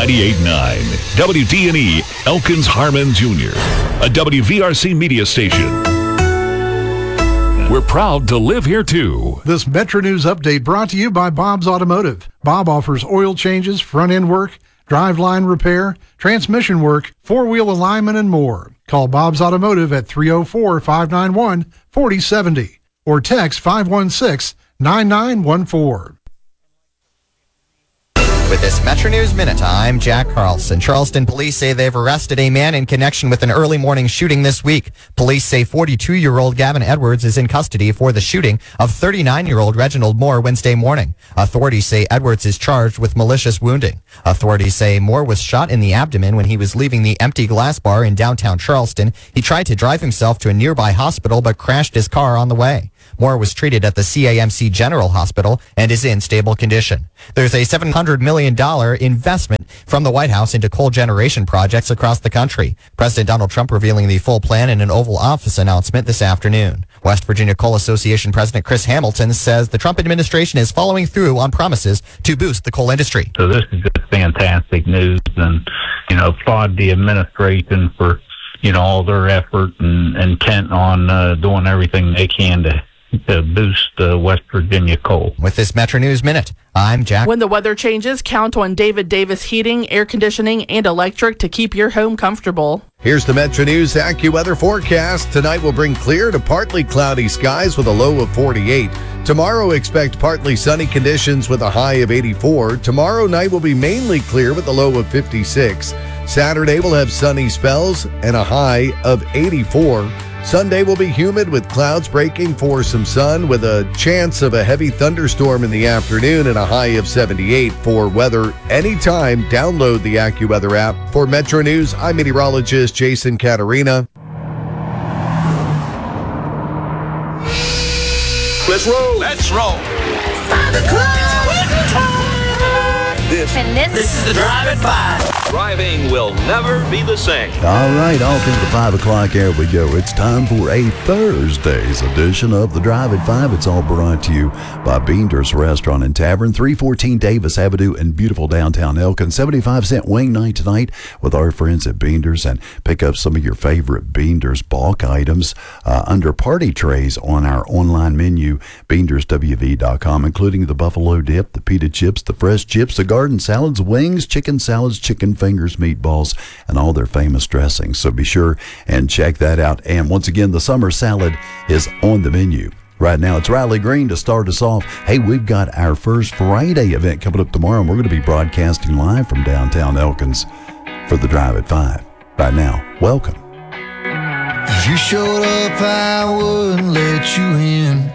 98.9 WDNE Elkins Harmon Jr., a WVRC media station. We're proud to live here too. This Metro News update brought to you by Bob's Automotive. Bob offers oil changes, front-end work, driveline repair, transmission work, four-wheel alignment, and more. Call Bob's Automotive at 304-591-4070 or text 516-9914. With this Metro News Minute, I'm Jack Carlson. Charleston police say they've arrested a man in connection with an early morning shooting this week. Police say 42-year-old Gavin Edwards is in custody for the shooting of 39-year-old Reginald Moore Wednesday morning. Authorities say Edwards is charged with malicious wounding. Authorities say Moore was shot in the abdomen when he was leaving the Empty Glass Bar in downtown Charleston. He tried to drive himself to a nearby hospital but crashed his car on the way. Moore was treated at the CAMC General Hospital and is in stable condition. There's a $700 million investment from the White House into coal generation projects across the country. President Donald Trump revealing the full plan in an Oval Office announcement this afternoon. West Virginia Coal Association President Chris Hamilton says the Trump administration is following through on promises to boost the coal industry. So this is just fantastic news, and, applaud the administration for, all their effort and intent on doing everything they can to boost West Virginia coal. With this Metro News Minute, I'm Jack. When the weather changes, count on David Davis Heating, Air Conditioning, and Electric to keep your home comfortable. Here's the Metro News AccuWeather forecast. Tonight will bring clear to partly cloudy skies with a low of 48. Tomorrow, expect partly sunny conditions with a high of 84. Tomorrow night will be mainly clear with a low of 56. Saturday will have sunny spells and a high of 84. Sunday will be humid with clouds breaking for some sun with a chance of a heavy thunderstorm in the afternoon and a high of 78. For weather anytime, download the AccuWeather app. For Metro News, I'm meteorologist Jason Caterina. Let's roll. Let's roll. 5 o'clock. This is the Drive at 5. Driving will never be the same. All right, off into the 5 o'clock hour we go. It's time for a Thursday's edition of the Drive at 5. It's all brought to you by Beander's Restaurant and Tavern, 314 Davis Avenue in beautiful downtown Elkin. 75-cent wing night tonight with our friends at Beander's, and pick up some of your favorite Beander's bulk items under party trays on our online menu, BeandersWV.com, including the buffalo dip, the pita chips, the fresh chips, the garden salads, wings, chicken salads, chicken fingers, meatballs, and all their famous dressings. So be sure and check that out. And once again, the summer salad is on the menu. Right now, it's Riley Green to start us off. Hey, we've got our first Friday event coming up tomorrow, and we're going to be broadcasting live from downtown Elkins for the Drive at 5. Right now, welcome. If you showed up, I wouldn't let you in.